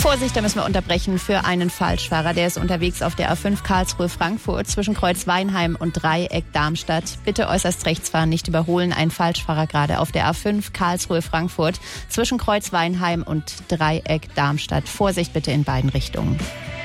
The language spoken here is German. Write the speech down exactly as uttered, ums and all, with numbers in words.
Vorsicht, da müssen wir unterbrechen für einen Falschfahrer. Der ist unterwegs auf der A fünf Karlsruhe-Frankfurt zwischen Kreuz Weinheim und Dreieck Darmstadt. Bitte äußerst rechts fahren, nicht überholen. Ein Falschfahrer gerade auf der A fünf Karlsruhe-Frankfurt zwischen Kreuz Weinheim und Dreieck Darmstadt. Vorsicht bitte in beiden Richtungen.